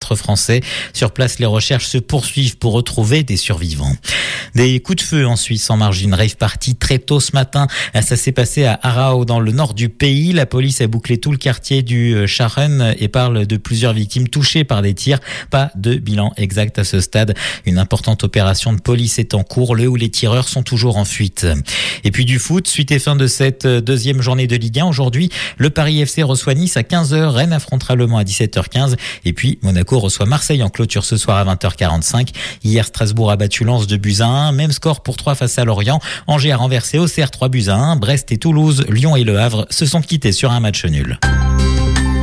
meurtres français. Sur place, les recherches se poursuivent pour retrouver des survivants. Des coups de feu en Suisse en marge d'une rave party très tôt ce matin. Ça s'est passé à Aarau dans le nord du pays. La police a bouclé tout le quartier du Scharen et parle de plusieurs victimes touchées par des tirs. Pas de bilan exact à ce stade. Une importante opération de police est en cours, le où les tireurs sont toujours en fuite. Et puis du foot, suite et fin de cette deuxième journée de Ligue 1. Aujourd'hui, le Paris FC reçoit Nice à 15h, Rennes affrontera Le Mans à 17h15 et puis Monaco reçoit Marseille en clôture ce soir à 20h45. Hier, Strasbourg a battu Lens 2-1. Même score pour 3 face à Lorient. Angers a renversé Auxerre 3-1. Brest et Toulouse, Lyon et Le Havre se sont quittés sur un match nul.